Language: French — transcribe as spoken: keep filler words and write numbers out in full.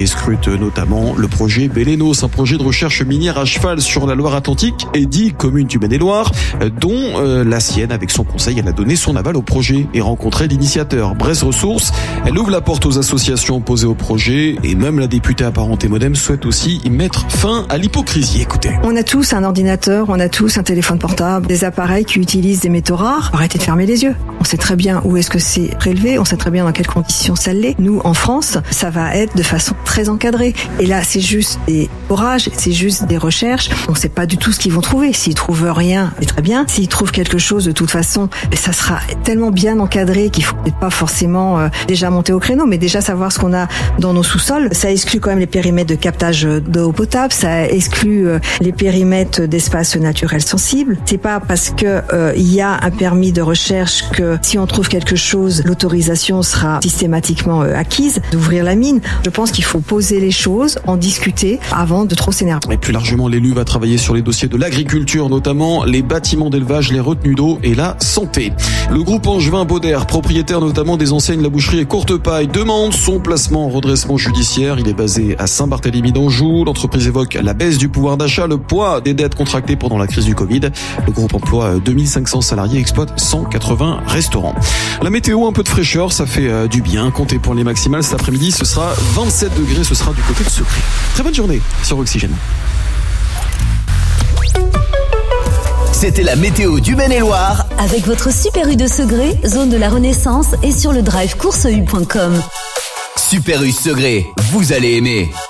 scrute notamment le projet Bélénos, un projet de recherche minière à cheval sur la Loire-Atlantique et dix communes du Maine-et-Loire, dont euh, la sienne. Avec son conseil, elle a donné son aval au projet et rencontré l'initiateur. Brest Ressources, elle ouvre la porte aux associations opposées au projet et même la députée apparentée Modem souhaite aussi y mettre fin à l'hypocrisie. Écoutez. On a tous un ordinateur, on a tous un téléphone portable, des appareils qui utilisent des métaux rares. Arrêtez de fermer les yeux. On sait très bien où est-ce que c'est prélevé, on sait très bien dans quelles conditions ça l'est. Nous, en France, ça va être de façon très encadrée. Et là, c'est juste des orages, c'est juste des recherches. On ne sait pas du tout ce qu'ils vont trouver. S'ils trouvent rien, c'est très bien. S'ils trouvent quelque chose, de toute façon, ça sera tellement bien encadré qu'il faut peut-être pas forcément euh, déjà monter au créneau, mais déjà savoir ce qu'on a dans nos sous-sols. Ça exclut quand même les périmètres de captage d'eau potable, ça exclut euh, les périmètres d'espaces naturels sensibles. C'est pas parce que euh, il y a un permis de recherche que si on trouve quelque chose, l'autorisation sera systématiquement euh, acquise d'ouvrir la mine. Je pense qu'il faut poser les choses, en discuter avant de trop s'énerver. Et plus largement, l'élu va travailler sur les dossiers de l'agriculture, notamment les bâtiments d'élevage, les retenues d'eau et la santé. Le groupe Angevin Bauder, propriétaire notamment des enseignes La Boucherie et Courtepaille, demande son placement en redressement judiciaire. Il est basé à Saint-Barthélemy d'Anjou. L'entreprise évoque la baisse du pouvoir d'achat, le poids des dettes contractées pendant la crise du Covid. Le groupe emploie deux mille cinq cents salariés et exploite cent quatre-vingts restaurants. La météo, un peu de fraîcheur, ça fait du bien. Comptez pour les maximales cet après-midi, ce sera vingt-sept degrés, ce sera du côté de Secret. Très bonne journée sur Oxygène. C'était la météo du Maine-et-Loire avec votre Super U de Segré, zone de la Renaissance et sur le drive course u point com. Super U Segré, vous allez aimer.